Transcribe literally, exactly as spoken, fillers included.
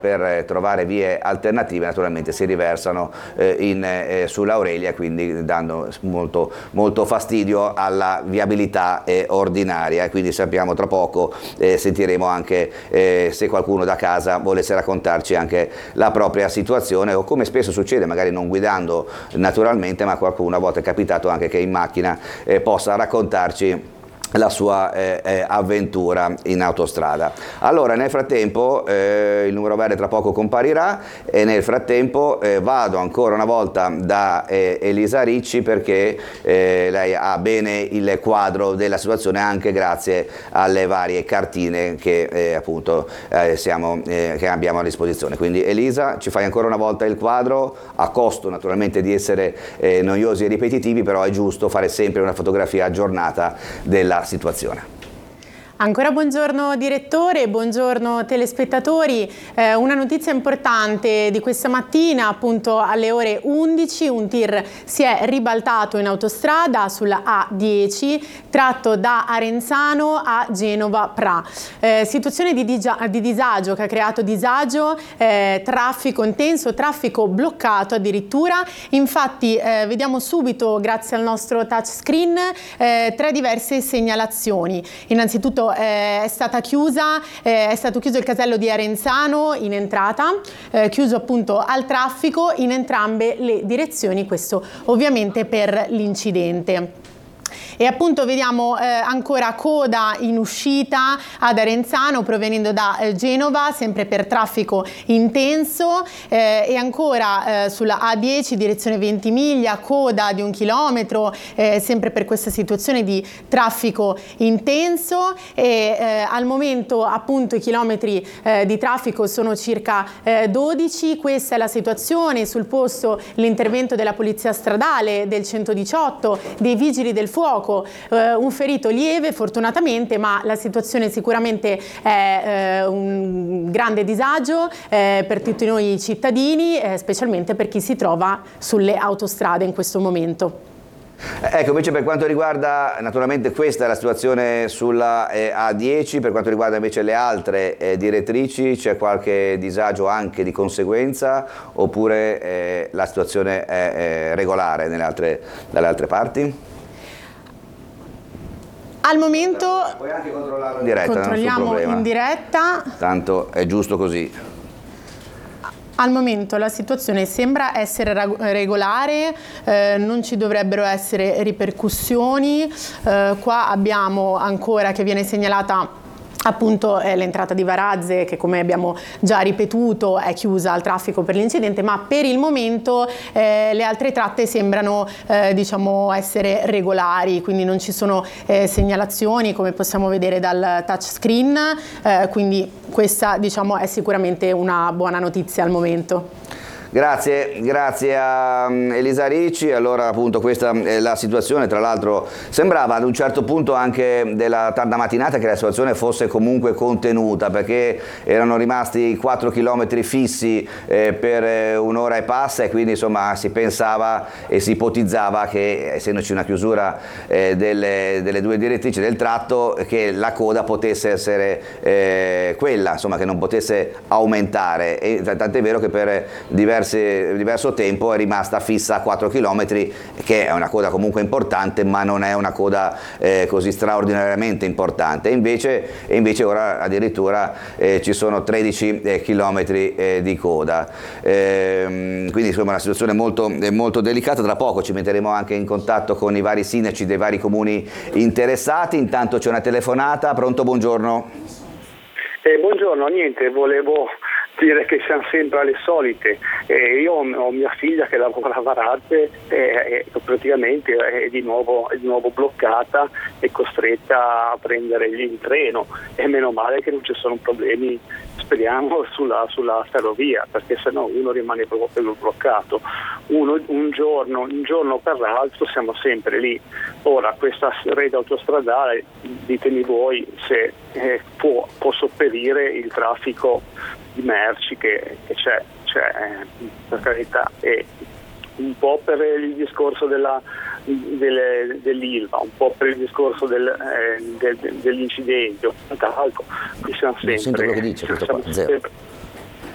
per trovare vie alternative naturalmente si riversano eh, in, eh, sull'Aurelia, quindi dando molto, molto fastidio alla viabilità eh, ordinaria, e quindi sappiamo tra poco, eh, sentiremo anche eh, se qualcuno da casa volesse raccontarci anche la propria situazione, o come spesso succede, magari non guidando naturalmente, ma qualcuno, a volte è capitato anche che in macchina eh, possa raccontarci la sua eh, eh, avventura in autostrada. Allora, nel frattempo eh, il numero verde tra poco comparirà, e nel frattempo eh, vado ancora una volta da eh, Elisa Ricci, perché eh, lei ha bene il quadro della situazione, anche grazie alle varie cartine che eh, appunto eh, siamo, eh, che abbiamo a disposizione. Quindi Elisa, ci fai ancora una volta il quadro, a costo naturalmente di essere eh, noiosi e ripetitivi, però è giusto fare sempre una fotografia aggiornata della situazione. Ancora buongiorno direttore, buongiorno telespettatori. Eh, una notizia importante di questa mattina: appunto alle ore undici un tir si è ribaltato in autostrada sulla A dieci, tratto da Arenzano a Genova Pra. Eh, situazione di, di disagio che ha creato disagio, eh, traffico intenso, traffico bloccato addirittura. Infatti eh, vediamo subito, grazie al nostro touchscreen, eh, tre diverse segnalazioni. Innanzitutto è stata chiusa, è stato chiuso il casello di Arenzano in entrata, eh, chiuso appunto al traffico in entrambe le direzioni, questo ovviamente per l'incidente. E appunto vediamo eh, ancora coda in uscita ad Arenzano provenendo da eh, Genova, sempre per traffico intenso, eh, e ancora eh, sulla A dieci direzione Ventimiglia, coda di un chilometro, eh, sempre per questa situazione di traffico intenso, e eh, al momento appunto i chilometri eh, di traffico sono circa eh, dodici. Questa è la situazione, sul posto l'intervento della polizia stradale, del centodiciotto, dei vigili del fuoco. Uh, un ferito lieve fortunatamente, ma la situazione sicuramente è uh, un grande disagio eh, per tutti noi cittadini, eh, specialmente per chi si trova sulle autostrade in questo momento. Ecco, invece per quanto riguarda, naturalmente questa è la situazione sulla eh, A dieci, per quanto riguarda invece le altre eh, direttrici, c'è qualche disagio anche di conseguenza, oppure eh, la situazione è eh, regolare nelle altre, dalle altre parti? Al momento puoi anche controllarlo in diretta, controlliamo in diretta. Tanto è giusto così. Al momento la situazione sembra essere regolare, eh, non ci dovrebbero essere ripercussioni. Eh, qua abbiamo ancora che viene segnalata appunto eh, l'entrata di Varazze, che come abbiamo già ripetuto è chiusa al traffico per l'incidente, ma per il momento eh, le altre tratte sembrano eh, diciamo essere regolari, quindi non ci sono eh, segnalazioni come possiamo vedere dal touchscreen, eh, quindi questa diciamo è sicuramente una buona notizia al momento. Grazie, grazie a Elisa Ricci. Allora appunto questa è la situazione. Tra l'altro sembrava ad un certo punto anche della tarda mattinata che la situazione fosse comunque contenuta, perché erano rimasti quattro chilometri fissi eh, per un'ora e passa, e quindi insomma si pensava e si ipotizzava che, essendoci una chiusura eh, delle, delle due direttrici del tratto, che la coda potesse essere eh, quella, insomma, che non potesse aumentare, e tant'è vero che per diversi diverso tempo è rimasta fissa a quattro chilometri, che è una coda comunque importante, ma non è una coda eh, così straordinariamente importante. E invece, e invece ora addirittura eh, ci sono tredici eh, chilometri eh, di coda. Eh, quindi insomma una situazione molto, molto delicata. Tra poco ci metteremo anche in contatto con i vari sindaci dei vari comuni interessati. Intanto c'è una telefonata. Pronto, buongiorno. Eh, buongiorno, niente, volevo dire che siamo sempre alle solite. Eh, io ho, ho mia figlia che lavora a Varazze e eh, praticamente è di, nuovo, è di nuovo bloccata e costretta a prendere il treno, e meno male che non ci sono problemi, speriamo, sulla, sulla ferrovia, perché sennò uno rimane proprio bloccato. Uno, un, giorno, un giorno per l'altro siamo sempre lì. Ora questa rete autostradale, ditemi voi se eh, può, può sopperire il traffico di merci che, che c'è, cioè, per carità, e un po' per il discorso della, delle, dell'Ilva, un po' per il discorso del, eh, del, dell'incidente, quant'altro. Qui siamo sempre, non sento quello che dice, siamo sempre